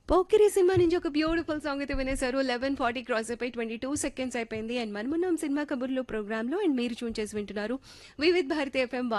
Pokiri cinema నుంచి ఒక beautiful song అయితే వినేశారు. 11:40 క్రాస్ అయిపోయి 22 సెకండ్స్ అయిపోయింది. అండ్ మనమున్నాం సినిమా కబుర్లు ప్రోగ్రామ్ లో. అండ్ మీరు చూన్ చేసి వింటున్నారు వివిధ్ భారతి ఎఫ్ఎం